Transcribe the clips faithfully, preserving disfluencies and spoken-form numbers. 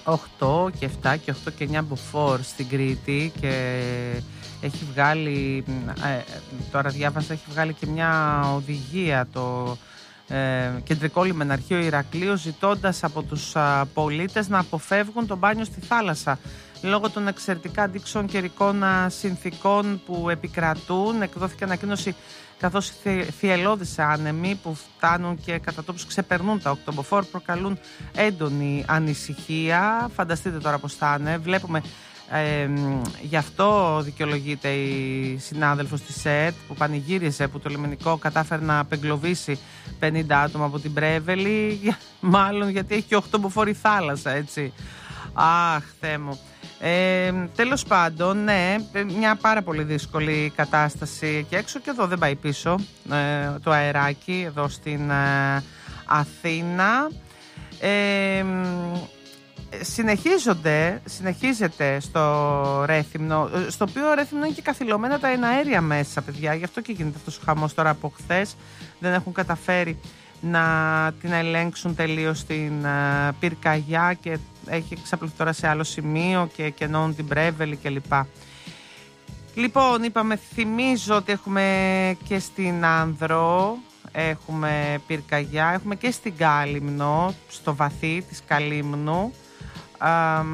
οκτώ και επτά και οκτώ και εννιά μποφόρ στην Κρήτη και έχει βγάλει, ε, τώρα διάβασα, έχει βγάλει και μια οδηγία το ε, Κεντρικό Λιμεναρχείο Ηρακλείου, ζητώντας από τους α, πολίτες να αποφεύγουν το μπάνιο στη θάλασσα λόγω των εξαιρετικά αντίξεων καιρικών συνθηκών που επικρατούν. Εκδόθηκε ανακοίνωση καθώς οι θυελλώδεις άνεμοι που φτάνουν και κατά τόπους ξεπερνούν τα οκτώ μποφόρ προκαλούν έντονη ανησυχία. Φανταστείτε τώρα πώς θα είναι. Βλέπουμε, ε, γι' αυτό δικαιολογείται η συνάδελφος της ΕΕΤ που πανηγύριζε που το λιμενικό κατάφερε να απεγκλωβίσει πενήντα άτομα από την Πρέβελη, μάλλον γιατί έχει και οκτώ μποφόρ η θάλασσα, έτσι. Αχ, Θεέ μου. Ε, τέλος πάντων, ναι, μια πάρα πολύ δύσκολη κατάσταση και έξω και εδώ δεν πάει πίσω ε, το αεράκι εδώ στην ε, Αθήνα. Ε, συνεχίζονται, συνεχίζεται στο Ρέθυμνο, στο οποίο Ρέθυμνο είναι και καθυλωμένα τα εναέρια μέσα, παιδιά, γι' αυτό και γίνεται αυτός ο χαμός τώρα από χθες. Δεν έχουν καταφέρει να την ελέγξουν τελείως στην uh, πυρκαγιά και έχει εξαπλωθεί τώρα σε άλλο σημείο και κενώνουν την Πρέβελη κλπ. Λοιπόν, είπαμε, θυμίζω ότι έχουμε και στην Άνδρο, έχουμε πυρκαγιά, έχουμε και στην Κάλυμνο, στο βαθύ της Καλύμνου Α,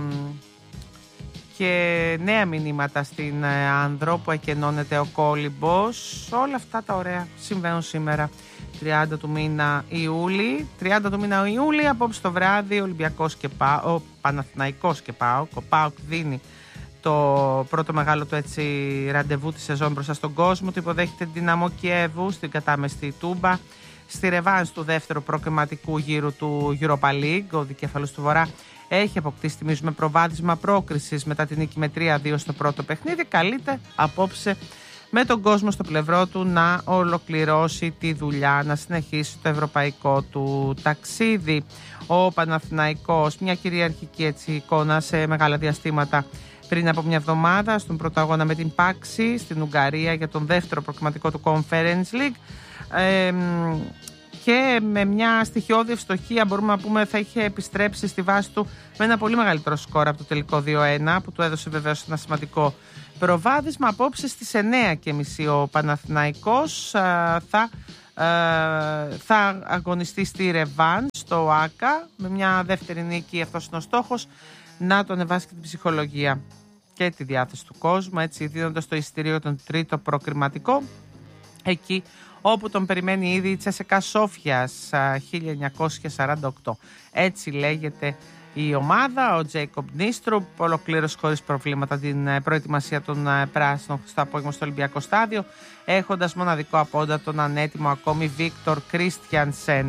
και νέα μηνύματα στην Άνδρο που εκενώνεται ο κόλυμπος. Όλα αυτά τα ωραία συμβαίνουν σήμερα, τριάντα του μήνα Ιούλη. τριάντα του μήνα Ιούλη, απόψε το βράδυ, Ολυμπιακός και Πα, ο Παναθηναϊκός και ΠΑΟΚ. Ο ΠΑΟΚ δίνει το πρώτο μεγάλο του έτσι ραντεβού τη σεζόν μπροστά στον κόσμο. Το υποδέχεται την Δυναμό Κιέβου στην κατάμεστη Τούμπα. Στη ρεβάνς του δεύτερου προκριματικού γύρου του Europa League, ο δικέφαλος του Βορρά έχει αποκτήσει, θυμίζουμε, προβάδισμα πρόκρισης μετά την νίκη με τρία δύο στο πρώτο παιχνίδι. Καλείται απόψε με τον κόσμο στο πλευρό του να ολοκληρώσει τη δουλειά, να συνεχίσει το ευρωπαϊκό του ταξίδι. Ο Παναθηναϊκός, μια κυριαρχική έτσι εικόνα σε μεγάλα διαστήματα πριν από μια εβδομάδα στον πρώτο αγώνα με την Πάξη στην Ουγγαρία για τον δεύτερο προκριματικό του Conference League. Ε, και με μια στοιχειώδη ευστοχία μπορούμε να πούμε θα είχε επιστρέψει στη βάση του με ένα πολύ μεγαλύτερο σκορ από το τελικό δύο ένα που του έδωσε βεβαίως ένα σημαντικό προβάδισμα. Απόψε στις εννιά και μισή ο Παναθηναϊκός α, θα, α, θα αγωνιστεί στη Ρεβάν στο ΆΚΑ με μια δεύτερη νίκη. Αυτός είναι ο στόχος, να το ανεβάσει και την ψυχολογία και τη διάθεση του κόσμου, έτσι δίνοντας το εισιτήριο για τον τρίτο προκριματικό εκεί όπου τον περιμένει ήδη η Τσέσεκα Σόφιας χίλια εννιακόσια σαράντα οκτώ. Έτσι λέγεται η ομάδα. Ο Τζέικομπ Νίστρουπ ολοκλήρωσε χωρίς προβλήματα την προετοιμασία των πράσινων στο απόγευμα στο Ολυμπιακό Στάδιο, έχοντας μοναδικό απόντα τον ανέτοιμο ακόμη Βίκτορ Κρίστιανσεν.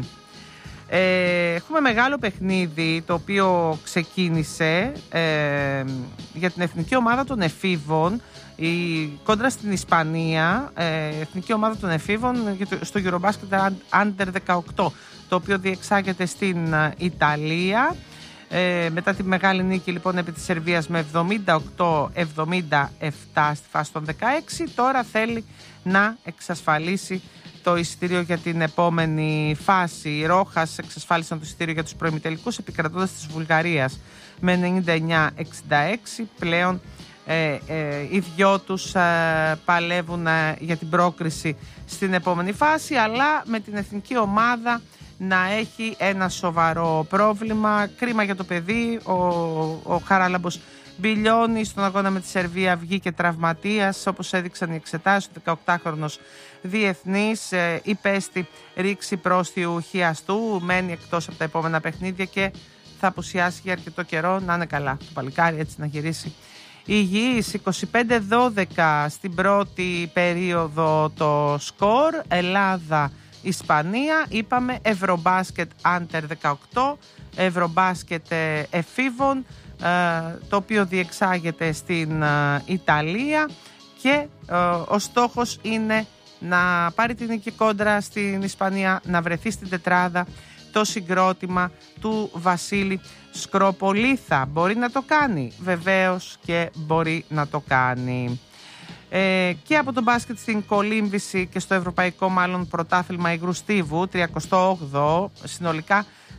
Ε, έχουμε μεγάλο παιχνίδι το οποίο ξεκίνησε ε, για την εθνική ομάδα των εφήβων, η κόντρα στην Ισπανία, ε, εθνική ομάδα των εφήβων στο Eurobasket Under δεκαοκτώ, το οποίο διεξάγεται στην Ιταλία. Ε, μετά τη μεγάλη νίκη λοιπόν επί της Σερβίας με εβδομήντα οκτώ εβδομήντα επτά στη φάση των δεκαέξι, τώρα θέλει να εξασφαλίσει το εισιτήριο για την επόμενη φάση. Οι Ρόχας εξασφάλισαν το εισιτήριο για τους προημιτελικούς επικρατώντας της Βουλγαρίας με ενενήντα εννιά εξήντα έξι. Πλέον ε, ε, οι δυο τους ε, παλεύουν ε, για την πρόκριση στην επόμενη φάση, αλλά με την εθνική ομάδα να έχει ένα σοβαρό πρόβλημα. Κρίμα για το παιδί. Ο, ο Χαράλαμπος Μπιλιώνη στον αγώνα με τη Σερβία βγήκε τραυματίας, όπως έδειξαν οι εξετάσεις. Ο δεκαοκτάχρονος διεθνής ε, υπέστη ρήξη πρόστιου χιαστού, μένει εκτός από τα επόμενα παιχνίδια και θα απουσιάσει για αρκετό καιρό. Να είναι καλά το παλικάρι, έτσι να γυρίσει υγιής. είκοσι πέντε δώδεκα στην πρώτη περίοδο το σκορ. Ελλάδα Ισπανία, είπαμε Ευρωμπάσκετ Under δεκαοκτώ, Ευρωμπάσκετ εφήβων, το οποίο διεξάγεται στην Ιταλία και ο στόχος είναι να πάρει την νίκη κόντρα στην Ισπανία, να βρεθεί στην τετράδα το συγκρότημα του Βασίλη Σκροπολίθα. Μπορεί να το κάνει, βεβαίως, και μπορεί να το κάνει. Ε, και από το μπάσκετ στην κολύμβηση και στο ευρωπαϊκό μάλλον πρωτάθλημα υγρού στίβου, τριακοστό όγδοο συνολικά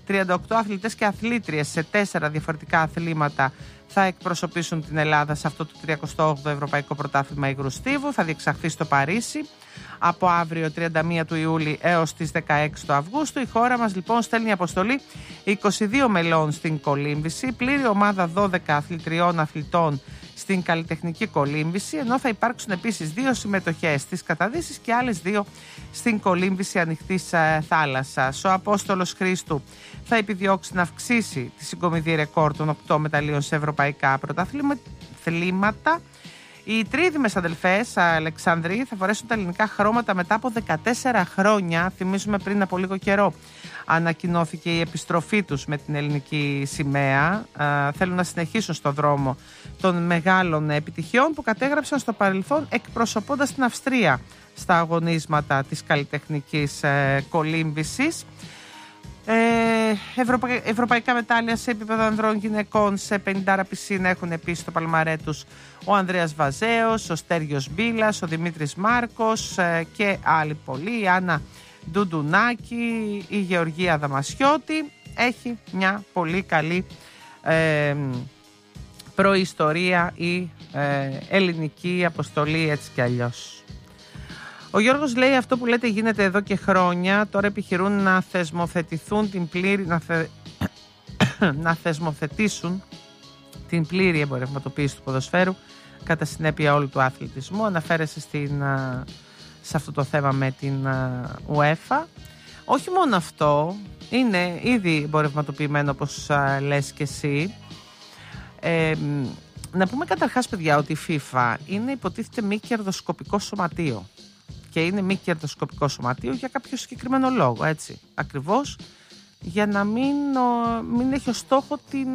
τριάντα οκτώ αθλητές και αθλήτριες σε τέσσερα διαφορετικά αθλήματα θα εκπροσωπήσουν την Ελλάδα σε αυτό το τριακοστό όγδοο Ευρωπαϊκό Πρωτάθλημα Υγρού Στίβου. Θα διεξαχθεί στο Παρίσι από αύριο τριάντα μία του Ιούλη έως τις δεκαέξι του Αυγούστου. Η χώρα μας λοιπόν στέλνει αποστολή είκοσι δύο μελών στην κολύμβηση, πλήρη ομάδα δώδεκα αθλητριών αθλητών στην καλλιτεχνική κολύμβηση, ενώ θα υπάρξουν επίσης δύο συμμετοχές στις καταδύσεις και άλλες δύο στην κολύμβηση ανοιχτής θάλασσας. Ο Απόστολος Χρήστου θα επιδιώξει να αυξήσει τη συγκομιδή ρεκόρ των οκτώ μεταλλίων σε ευρωπαϊκά πρωταθλήματα. Οι τρίδημες αδελφές Αλεξανδροί θα φορέσουν τα ελληνικά χρώματα μετά από δεκατέσσερα χρόνια. Θυμίζουμε πριν από λίγο καιρό ανακοινώθηκε η επιστροφή τους με την ελληνική σημαία. Α, θέλουν να συνεχίσουν στο δρόμο των μεγάλων επιτυχιών που κατέγραψαν στο παρελθόν εκπροσωπώντας την Αυστρία στα αγωνίσματα της καλλιτεχνικής ε, κολύμβησης. Ε, Ευρωπα... Ευρωπαϊκά μετάλλια σε επίπεδο ανδρών γυναικών σε πενήντα πισίνα έχουν επίσης στο παλμαρέ τους ο Ανδρέας Βαζέος, ο Στέργιος Μπίλας, ο Δημήτρης Μάρκος ε, και άλλοι πολλοί, η Άννα Ντουντουνάκη, η Γεωργία Δαμασιώτη. Έχει μια πολύ καλή ε, προϊστορία η ε, ελληνική αποστολή έτσι κι αλλιώς. Ο Γιώργος λέει αυτό που λέτε γίνεται εδώ και χρόνια. Τώρα επιχειρούν να θεσμοθετηθούν την πλήρη, να, θε... να θεσμοθετήσουν την πλήρη εμπορευματοποίηση του ποδοσφαίρου κατά συνέπεια όλου του αθλητισμού. Αναφέρεσαι στην, σε αυτό το θέμα με την UEFA. Όχι μόνο αυτό, είναι ήδη εμπορευματοποιημένο όπως λες και εσύ. Ε, να πούμε καταρχάς παιδιά ότι η FIFA είναι υποτίθεται μη κερδοσκοπικό σωματείο. Και είναι μη κερδοσκοπικό σωματείο για κάποιο συγκεκριμένο λόγο, έτσι. Ακριβώς για να μην, μην έχει ως στόχο την,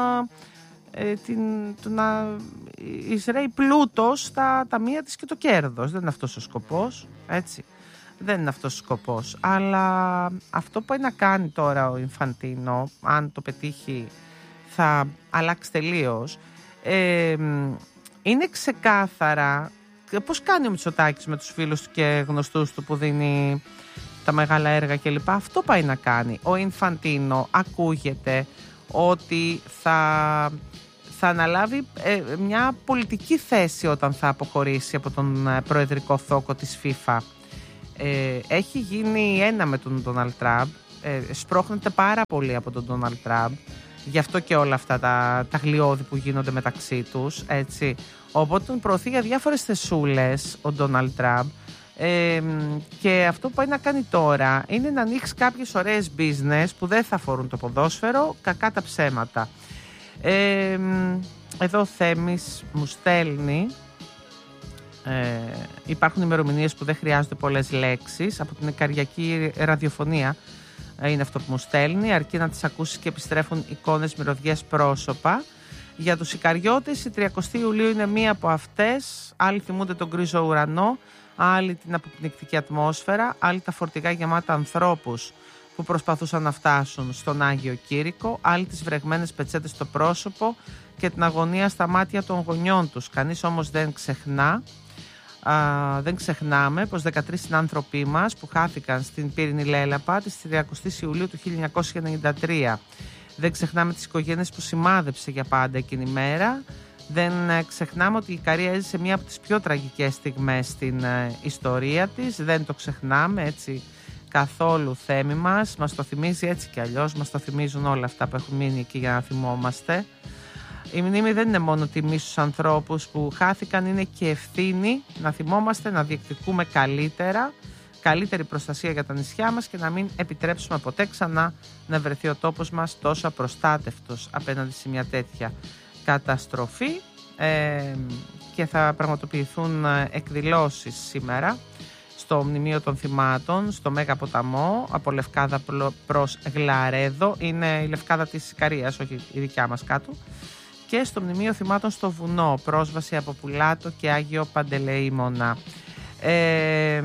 ε, την, το να εισραίει πλούτος στα ταμεία της και το κέρδος. Δεν είναι αυτός ο σκοπός, έτσι. Δεν είναι αυτός ο σκοπός. Αλλά αυτό που πάει να κάνει τώρα ο Ινφαντίνο, αν το πετύχει θα αλλάξει τελείως, ε, είναι ξεκάθαρα. Πώς κάνει ο Μητσοτάκης με τους φίλους του και γνωστούς του που δίνει τα μεγάλα έργα κλπ. Αυτό πάει να κάνει. Ο Ινφαντίνο ακούγεται ότι θα, θα αναλάβει ε, μια πολιτική θέση όταν θα αποχωρήσει από τον προεδρικό θόκο της FIFA. Ε, έχει γίνει ένα με τον Ντόναλντ Τραμπ. Ε, σπρώχνεται πάρα πολύ από τον Ντόναλντ Τραμπ. Γι' αυτό και όλα αυτά τα, τα γλιώδη που γίνονται μεταξύ τους, έτσι. Οπότε τον προωθεί για διάφορες θεσούλες ο Ντόναλντ Τραμπ ε, και αυτό που πάει να κάνει τώρα είναι να ανοίξει κάποιες ωραίες business που δεν θα αφορούν το ποδόσφαιρο, κακά τα ψέματα. Ε, εδώ ο Θέμης μου στέλνει, ε, υπάρχουν ημερομηνίες που δεν χρειάζονται πολλές λέξεις από την Ικαριακή ραδιοφωνία. Είναι αυτό που μου στέλνει, αρκεί να τις ακούσεις και επιστρέφουν εικόνες, μυρωδιές, πρόσωπα. Για τους Ικαριώτες η τριαντάη Ιουλίου είναι μία από αυτές. Άλλοι θυμούνται τον γκρίζο ουρανό, άλλοι την αποπνικτική ατμόσφαιρα, άλλοι τα φορτηγά γεμάτα ανθρώπους που προσπαθούσαν να φτάσουν στον Άγιο Κήρυκο, άλλοι τις βρεγμένες πετσέτες στο πρόσωπο και την αγωνία στα μάτια των γονιών τους. Κανείς όμως δεν ξεχνά. Α, δεν ξεχνάμε πως δεκατρείς συνάνθρωποι μας που χάθηκαν στην Πύρινη Λέλαπα της τριαντάης Ιουλίου του χίλια εννιακόσια ενενήντα τρία. Δεν ξεχνάμε τις οικογένειες που σημάδεψε για πάντα εκείνη η μέρα. Δεν ξεχνάμε ότι η Ικαρία έζησε μία από τις πιο τραγικές στιγμές στην ε, ιστορία της. Δεν το ξεχνάμε έτσι καθόλου, Θέμη μας. Μας το θυμίζει έτσι κι αλλιώς. Μας το θυμίζουν όλα αυτά που έχουν μείνει εκεί για να θυμόμαστε. Η μνήμη δεν είναι μόνο τιμή στους ανθρώπους που χάθηκαν, είναι και ευθύνη να θυμόμαστε, να διεκδικούμε καλύτερα, καλύτερη προστασία για τα νησιά μας και να μην επιτρέψουμε ποτέ ξανά να βρεθεί ο τόπος μας τόσο απροστάτευτος απέναντι σε μια τέτοια καταστροφή. Ε, και θα πραγματοποιηθούν εκδηλώσεις σήμερα στο Μνημείο των Θυμάτων, στο Μέγα Ποταμό, από Λευκάδα προς Γλαρέδο. Είναι η Λευκάδα της Ικαρίας, όχι η δικιά μας κάτω. Και στο Μνημείο Θυμάτων στο Βουνό, πρόσβαση από Πουλάτο και Άγιο Παντελεήμονα. Ε,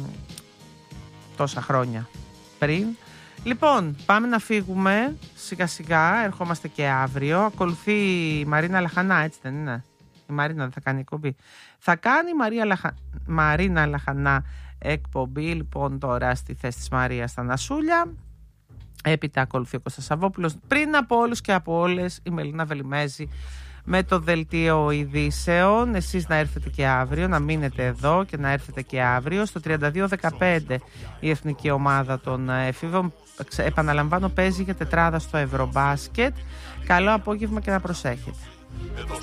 τόσα χρόνια πριν. Λοιπόν, πάμε να φύγουμε σιγά σιγά, ερχόμαστε και αύριο. Ακολουθεί η Μαρίνα Λαχανά, έτσι δεν είναι? Η Μαρίνα δεν θα κάνει εκπομπή. Θα κάνει η Μαρία Λαχα... Μαρίνα Λαχανά εκπομπή, λοιπόν, τώρα στη θέση της Μαρίας στα Νασούλια. Έπειτα ακολουθεί ο Κώστας Σαββόπουλος. Πριν από όλους και από όλες η Μελίνα Βελιμέζη με το δελτίο ειδήσεων. Εσείς να έρθετε και αύριο, να μείνετε εδώ και να έρθετε και αύριο. Στο τριάντα δύο δεκαπέντε η εθνική ομάδα των εφήβων, επαναλαμβάνω, παίζει για τετράδα στο Ευρωμπάσκετ. Καλό απόγευμα και να προσέχετε.